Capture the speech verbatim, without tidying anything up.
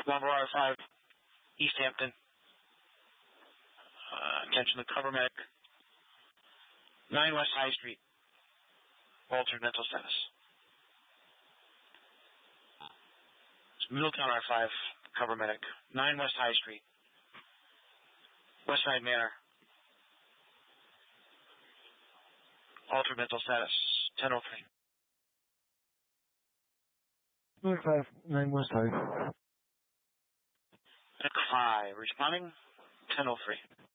Longbow R five, East Hampton. Uh, attention to cover medic. nine West High Street. Altered mental status. Middletown R five, cover medic. nine West High Street. Westside Manor. Altered mental status. ten oh three. nine five, nine West High. Medic five, responding. ten oh three.